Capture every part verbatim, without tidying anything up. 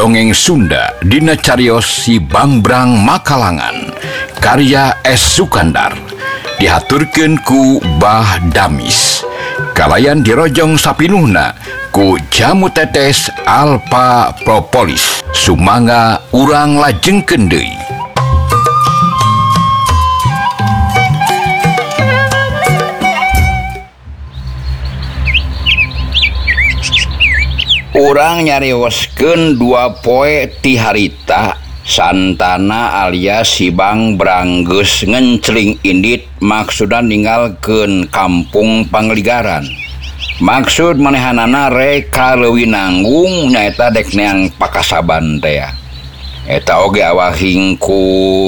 Dongeng Sunda dina cariyos Si Bangbrang Makalangan karya S. Sukandar dihaturkeun ku Bah Damis kalayan dirojong sapinuhna ku Jamu Tetes Alpha Propolis sumangga urang lajengkeun deui. Urang nyarioskeun dua poe ti harita santana alias Si Bangbrang geus ngencling indit maksudan ninggalkeun kampung Pangligaran. Maksud manehanana rek kaleuwih nanggung nyaeta dek neang pakasaban teh. Eta oge awahing ku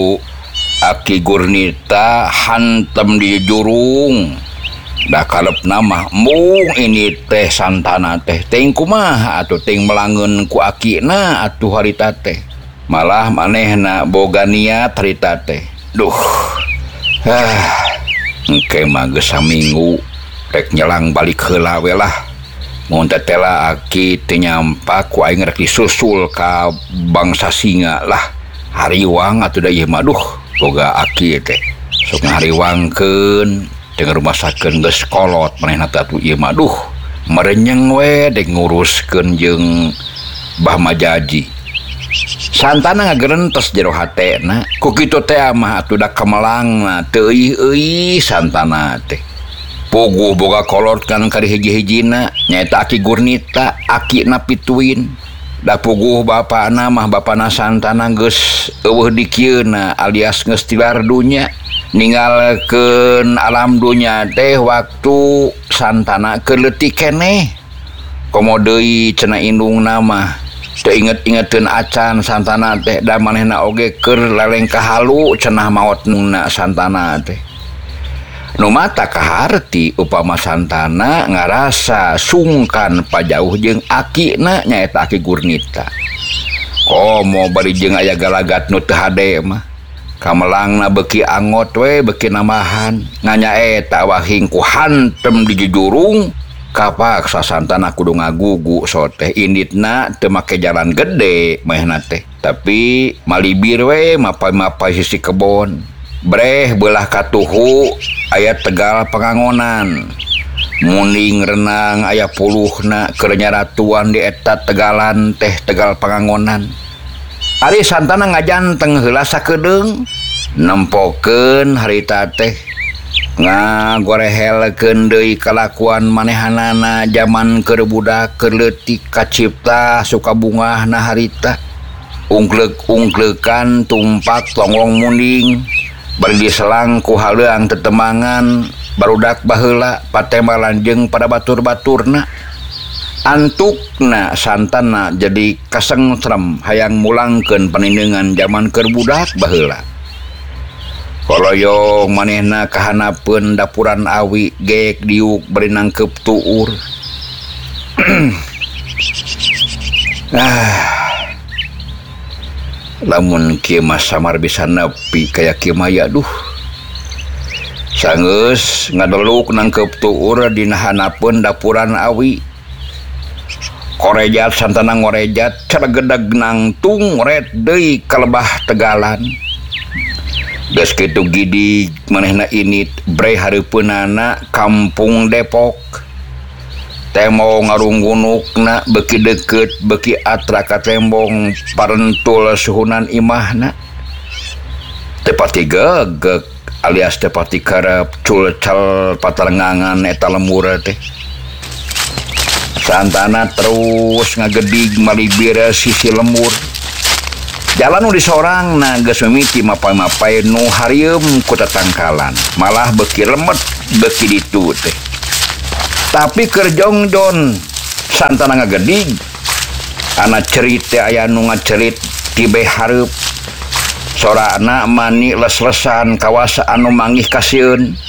Aki Gurnita hantem di jurung. Da kalep nama mung ini teh santana teh ting kumaha atuh ting melangeun ku akina atuh harita teh malah manehna boga niat harita teh duh ah engke mah geus saminggu rek nyelang balik heula we lah mun teh tela aki teu nyampa ku aing rek disusul ka bangsa singa lah hariwang atuh da ieu mah duh boga aki teh sok ngariwangkeun dengan rumah sakit geus kolot manehna tatu ieu mah duh merenyeng we dek nguruskeun jeung Bah Majaji santana ngagerentos jero hatena ku kitu teh mah atuh da kamelangna teu euy santana teh puguh boga kolot kan ka hiji-hijina nyaeta Aki Gurnita akina pituin da puguh bapana mah bapana santana geus eueuh di kieuna alias geus tilar dunya ninggalkeun alam dunya teh waktu santana keleutik keneh komo deui cenah indungna mah teu inget-ingeteun acan santana teh da manehna oge keur leleng kahalu cenah maotna santana teh nu mata kaharti upama santana ngarasa sungkan pajauh jeung akina nyaeta Aki Gurnita komo bari jeung aya galagat nu teu hade mah kamelangna beki angot we beki namahan nganyaeta wahing ku hantem di jujurung kapaksa santana kudu ngagugu soteh inditna teu make jalan gede mehna teh tapi malibir we mapai-mapai sisi kebon breh belah katuhu aya Tegal Pangangonan muning renang aya puluhna keur nyaratuan di eta Tegalan teh Tegal Pangangonan. Ari santana ngajanteng heula sakedeung nempokeun harita teh ngagorehelkeun deui kalakuan manehanana zaman keur budak keur leutik kacipta suka bungahna harita ungkleuk-ungkleukan tumpak longlong munding bari diselang ku haleuang tetemangan barudak baheula patema lanjeng pada batur-baturna antukna santana jadi kasengrem hayang mulangkeun panindeungan zaman keur budak baheula koloyong manehna kahanapeun dapuran awi geek diuk bari nangkep tuur ah lamun kieu mah samar bisa nepi kaya kieu mah ya duh sanggeus ngadeluk nangkep tuur dina hanapeun dapuran awi korejat santana ngorejat caregedag nangtung ret deui kalebah Tegalan geus kitu gidi manehna init bre hareupeunana kampung Depok temo ngarunggunukna beki deukeut beki atra ka tembong parentul suhunan imahna tepati gegeg alias tepati karep culcal patarengangan eta lemur teh santana terus ngagedig malibir sisi lemur jalan nu disorangna geus mimiti mapai-mapai nu harieum ku tatangkalan malah beki lemet beki ditu teh tapi keur jongjon santana ngagedig ana cerit teh aya nu ngacerit ti beh hareup sorana mani les-lesan kawasa anu manggih kasieun